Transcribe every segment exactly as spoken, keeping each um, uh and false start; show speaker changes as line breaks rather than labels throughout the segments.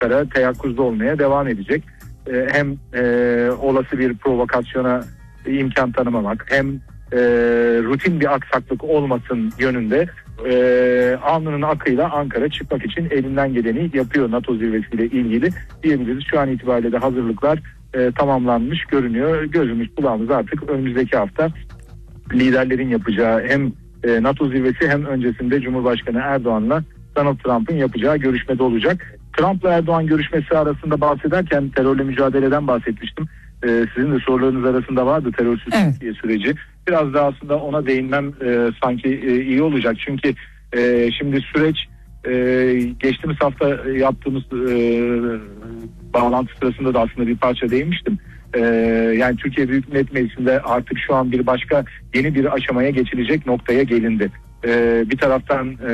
Ankara teyakkuzda olmaya devam edecek. E, hem e, olası bir provokasyona imkan tanımamak, hem e, rutin bir aksaklık olmasın yönünde e, alnının akıyla Ankara çıkmak için elinden geleni yapıyor NATO zirvesiyle ilgili diyebiliriz. Şu an itibariyle de hazırlıklar e, tamamlanmış görünüyor. Gözümüz kulağımız artık önümüzdeki hafta liderlerin yapacağı hem e, NATO zirvesi hem öncesinde Cumhurbaşkanı Erdoğan'la Donald Trump'ın yapacağı görüşmede olacak. Trump'la Erdoğan görüşmesi arasında bahsederken terörle mücadeleden bahsetmiştim. Ee, sizin de sorularınız arasında vardı terörsüz
evet.
Türkiye süreci. Biraz daha aslında ona değinmem e, sanki e, iyi olacak. Çünkü e, şimdi süreç e, geçtiğimiz hafta yaptığımız e, bağlantı sırasında da aslında bir parça değinmiştim. E, yani Türkiye Büyük Millet Meclisi'nde artık şu an bir başka yeni bir aşamaya geçilecek noktaya gelindi. E, bir taraftan e,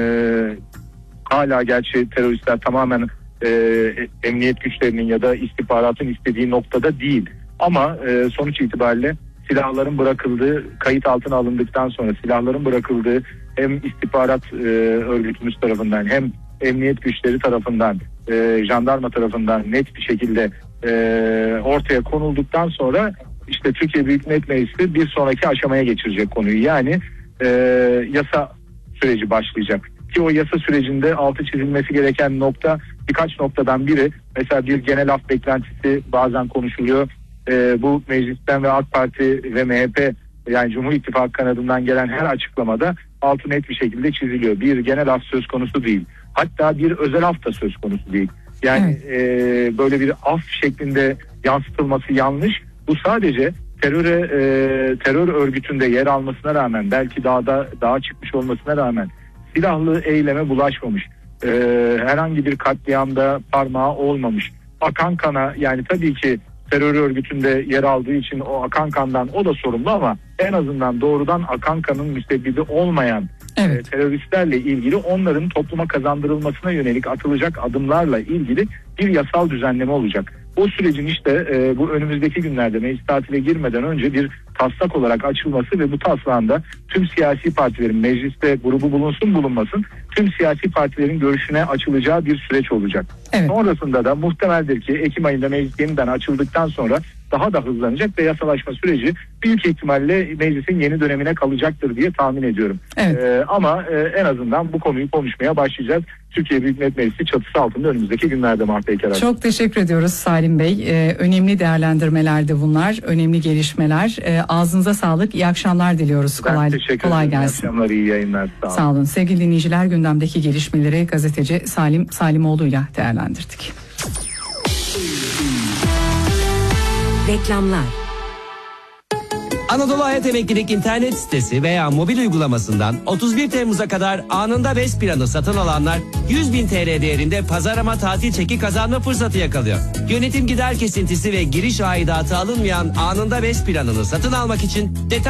hala gerçi teröristler tamamen e, emniyet güçlerinin ya da istihbaratın istediği noktada değil. Ama e, sonuç itibariyle silahların bırakıldığı, kayıt altına alındıktan sonra silahların bırakıldığı hem istihbarat e, örgütümüz tarafından hem emniyet güçleri tarafından, e, jandarma tarafından net bir şekilde e, ortaya konulduktan sonra işte Türkiye Büyük Millet Meclisi bir sonraki aşamaya geçirecek konuyu. Yani e, yasa süreci başlayacak. Ki o yasa sürecinde altı çizilmesi gereken nokta birkaç noktadan biri. Mesela bir genel af beklentisi bazen konuşuluyor. Ee, bu meclisten ve AK Parti ve M H P yani Cumhur İttifakı kanadından gelen her açıklamada altı net bir şekilde çiziliyor. Bir genel af söz konusu değil. Hatta bir özel af da söz konusu değil. Yani evet. e, böyle bir af şeklinde yansıtılması yanlış. Bu sadece teröre e, terör örgütünde yer almasına rağmen belki dağda dağa çıkmış olmasına rağmen silahlı eyleme bulaşmamış. Ee, herhangi bir katliamda parmağı olmamış. Akan kana yani tabii ki terör örgütünde yer aldığı için o akan kandan o da sorumlu ama en azından doğrudan akan kanın müsebbibi olmayan
evet.
e, teröristlerle ilgili onların topluma kazandırılmasına yönelik atılacak adımlarla ilgili bir yasal düzenleme olacak. O sürecin işte e, bu önümüzdeki günlerde meclis tatile girmeden önce bir taslak olarak açılması ve bu taslağın da tüm siyasi partilerin mecliste grubu bulunsun bulunmasın tüm siyasi partilerin görüşüne açılacağı bir süreç olacak.
Evet.
Sonrasında da muhtemeldir ki Ekim ayında meclis yeniden açıldıktan sonra daha da hızlanacak ve yasalaşma süreci büyük ihtimalle meclisin yeni dönemine kalacaktır diye tahmin ediyorum.
Evet.
Ee, ama e, en azından bu konuyu konuşmaya başlayacağız. Türkiye Büyük Millet Meclisi çatısı altında önümüzdeki günlerde Mart Bey.
Çok teşekkür ediyoruz Salim Bey. Ee, önemli değerlendirmelerdi bunlar. Önemli gelişmeler. Ee, ağzınıza sağlık. İyi akşamlar diliyoruz.
Ben
kolay
teşekkür
kolay
ederim.
gelsin.
İyi akşamlar, iyi yayınlar. Sağ olun.
Sağ olun. Sevgili dinleyiciler, gündemdeki gelişmeleri gazeteci Salim Salimoğlu'yla değerlendirdik.
Reklamlar.
Anadolu Hayat Emeklilik internet sitesi veya mobil uygulamasından otuz bir Temmuz'a kadar anında BES planı satın alanlar yüz bin T L değerinde pazarlama tatil çeki kazanma fırsatı yakalıyor. Yönetim gider kesintisi ve giriş aidatı alınmayan anında BES planını satın almak için detay